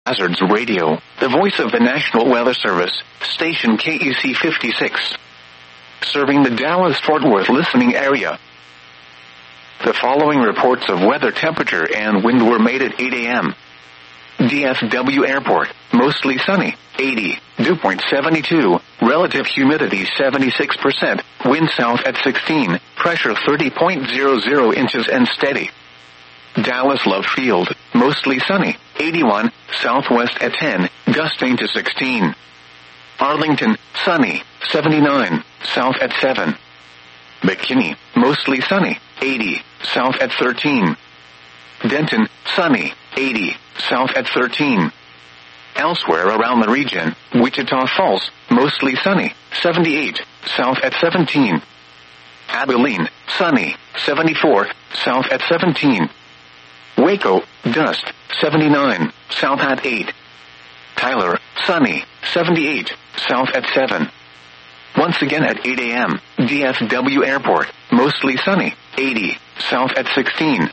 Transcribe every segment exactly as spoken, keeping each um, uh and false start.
Hazards Radio, the voice of the National Weather Service, station K E C fifty-six. Serving the Dallas-Fort Worth listening area. The following reports of weather, temperature, and wind were made at eight a.m. D F W Airport, mostly sunny, eighty, dew point seventy-two, relative humidity seventy-six percent, wind south at sixteen, pressure thirty point zero zero inches and steady. Dallas Love Field, mostly sunny, eighty-one, southwest at ten, gusting to sixteen. Arlington, sunny, seventy-nine, south at seven. McKinney, mostly sunny, eighty, south at thirteen. Denton, sunny, eighty, south at thirteen. Elsewhere around the region, Wichita Falls, mostly sunny, seventy-eight, south at seventeen. Abilene, sunny, seventy-four, south at seventeen. Waco, dust, seventy-nine, south at eight. Tyler, sunny, seventy-eight, south at seven. Once again at eight a.m., D F W Airport, mostly sunny, eighty, south at sixteen.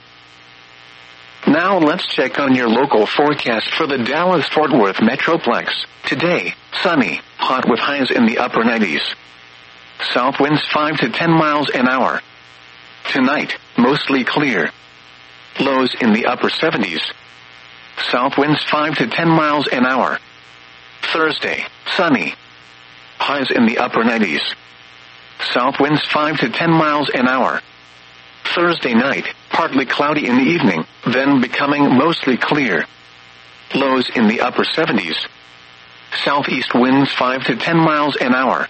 Now let's check on your local forecast for the Dallas-Fort Worth Metroplex. Today, sunny, hot with highs in the upper nineties. South winds five to ten miles an hour. Tonight, mostly clear. Lows in the upper seventies. South winds five to ten miles an hour. Thursday, sunny. Highs in the upper nineties. South winds five to ten miles an hour. Thursday night, partly cloudy in the evening, then becoming mostly clear. Lows in the upper seventies. Southeast winds five to ten miles an hour.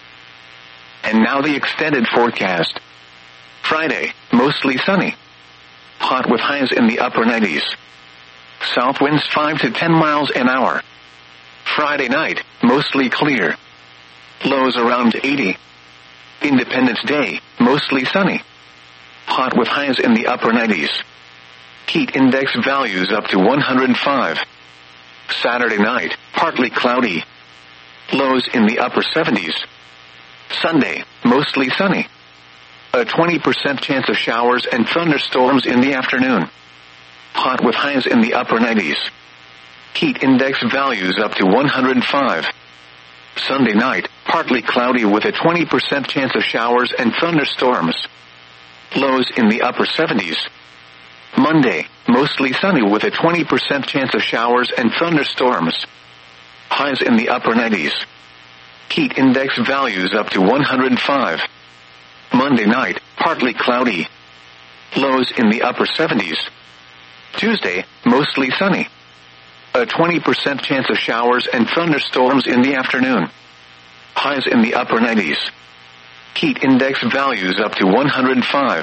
And now the extended forecast. Friday, mostly sunny. Hot with highs in the upper nineties. South winds five to ten miles an hour. Friday night, mostly clear. Lows around eighty. Independence Day, mostly sunny. Hot with highs in the upper nineties. Heat index values up to one hundred five. Saturday night, partly cloudy. Lows in the upper seventies. Sunday, mostly sunny. A twenty percent chance of showers and thunderstorms in the afternoon. Hot with highs in the upper nineties. Heat index values up to one hundred five. Sunday night, partly cloudy with a twenty percent chance of showers and thunderstorms. Lows in the upper seventies. Monday, mostly sunny with a twenty percent chance of showers and thunderstorms. Highs in the upper nineties. Heat index values up to one hundred five. Monday night, partly cloudy. Lows in the upper seventies. Tuesday, mostly sunny. A twenty percent chance of showers and thunderstorms in the afternoon. Highs in the upper nineties. Heat index values up to one hundred five.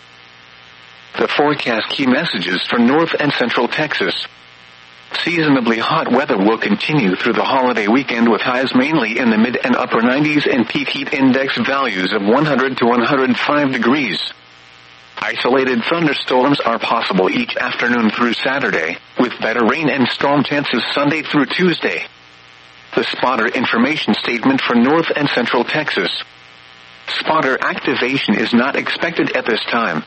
The forecast key messages for North and Central Texas. Seasonably hot weather will continue through the holiday weekend with highs mainly in the mid and upper nineties and peak heat index values of one hundred to one hundred five degrees. Isolated thunderstorms are possible each afternoon through Saturday, with better rain and storm chances Sunday through Tuesday. The spotter information statement for North and Central Texas. Spotter activation is not expected at this time.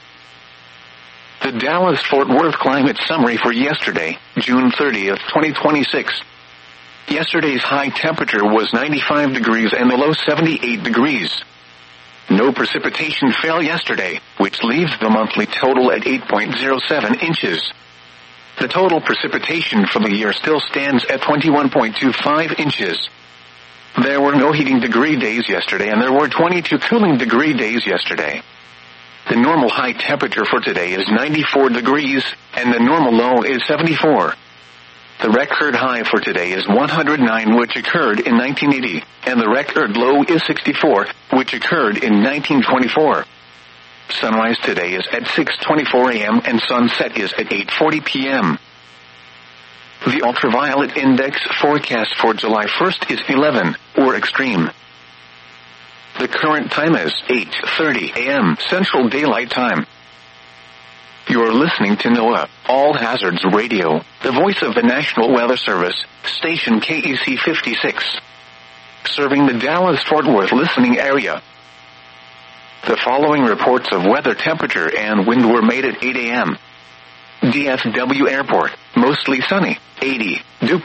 The Dallas-Fort Worth climate summary for yesterday, June thirtieth, twenty twenty-six. Yesterday's high temperature was ninety-five degrees and the low seventy-eight degrees. No precipitation fell yesterday, which leaves the monthly total at eight point zero seven inches. The total precipitation for the year still stands at twenty-one point two five inches. There were no heating degree days yesterday and there were twenty-two cooling degree days yesterday. The normal high temperature for today is ninety-four degrees, and the normal low is seventy-four. The record high for today is one hundred nine, which occurred in nineteen eighty, and the record low is sixty-four, which occurred in nineteen twenty-four. Sunrise today is at six twenty-four a.m. and sunset is at eight forty p.m. The ultraviolet index forecast for July first is eleven, or extreme. The current time is eight thirty a.m. Central Daylight Time. You're listening to NOAA, All Hazards Radio, the voice of the National Weather Service, station K E C fifty-six. Serving the Dallas-Fort Worth listening area. The following reports of weather, temperature, and wind were made at eight a.m. D F W Airport, mostly sunny, eighty, dew